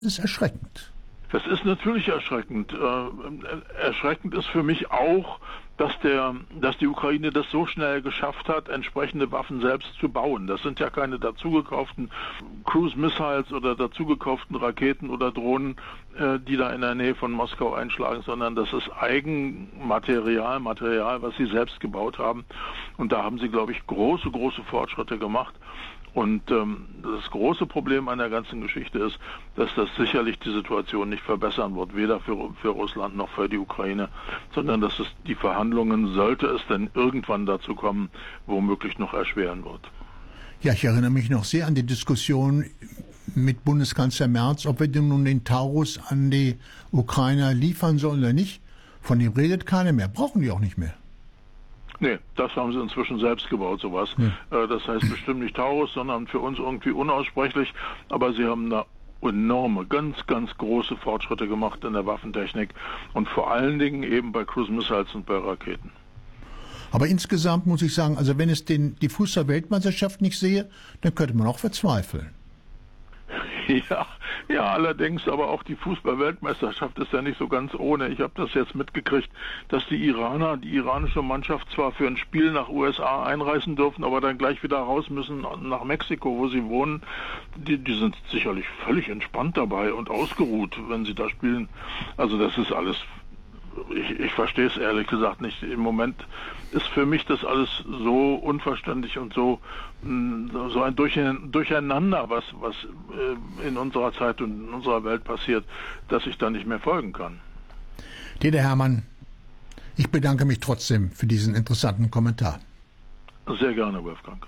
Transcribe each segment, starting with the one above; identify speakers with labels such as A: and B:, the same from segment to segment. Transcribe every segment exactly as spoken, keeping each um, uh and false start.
A: Das ist erschreckend.
B: Das ist natürlich erschreckend. Äh, erschreckend ist für mich auch, dass, der, dass die Ukraine das so schnell geschafft hat, entsprechende Waffen selbst zu bauen. Das sind ja keine dazugekauften Cruise Missiles oder dazugekauften Raketen oder Drohnen, äh, die da in der Nähe von Moskau einschlagen, sondern das ist Eigenmaterial, Material, was sie selbst gebaut haben. Und da haben sie, glaube ich, große, große Fortschritte gemacht. Und ähm, das große Problem an der ganzen Geschichte ist, dass das sicherlich die Situation nicht verbessern wird, weder für, für Russland noch für die Ukraine, sondern dass es die Verhandlungen, sollte es denn irgendwann dazu kommen, womöglich noch erschweren wird.
A: Ja, ich erinnere mich noch sehr an die Diskussion mit Bundeskanzler Merz, ob wir denn nun den Taurus an die Ukrainer liefern sollen oder nicht. Von dem redet keiner mehr, brauchen die auch nicht mehr.
B: Nee, das haben sie inzwischen selbst gebaut, sowas. Ja. Das heißt bestimmt nicht Taurus, sondern für uns irgendwie unaussprechlich. Aber sie haben da enorme, ganz, ganz große Fortschritte gemacht in der Waffentechnik und vor allen Dingen eben bei Cruise Missiles und bei Raketen.
A: Aber insgesamt muss ich sagen, also wenn es den, die Fußball-Weltmeisterschaft nicht sehe, dann könnte man auch verzweifeln.
B: Ja, ja, allerdings, aber auch die Fußball-Weltmeisterschaft ist ja nicht so ganz ohne. Ich habe das jetzt mitgekriegt, dass die Iraner, die iranische Mannschaft zwar für ein Spiel nach U S A einreisen dürfen, aber dann gleich wieder raus müssen nach Mexiko, wo sie wohnen. Die, die sind sicherlich völlig entspannt dabei und ausgeruht, wenn sie da spielen. Also das ist alles... Ich, ich verstehe es ehrlich gesagt nicht. Im Moment ist für mich das alles so unverständlich und so, so ein Durcheinander, was, was in unserer Zeit und in unserer Welt passiert, dass ich da nicht mehr folgen kann.
A: Dieter Hermann, ich bedanke mich trotzdem für diesen interessanten Kommentar.
B: Sehr gerne, Wolfgang.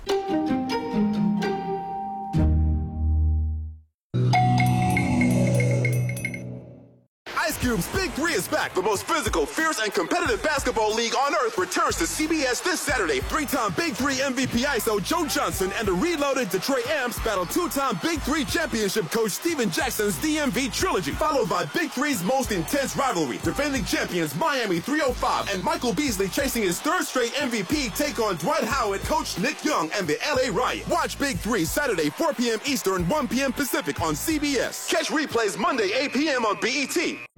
C: Ice Cube's Big Three is back. The most physical, fierce, and competitive basketball league on earth returns to C B S this Saturday. Three-time Big Three M V P I S O Joe Johnson and the reloaded Detroit Amps battle two-time Big Three championship coach Steven Jackson's D M V trilogy, followed by Big Three's most intense rivalry. Defending champions Miami three oh five and Michael Beasley chasing his third straight M V P take on Dwight Howard, coach Nick Young, and the L A Riot. Watch Big Three Saturday four p.m. Eastern, one p.m. Pacific on C B S. Catch replays Monday eight p.m. on B E T.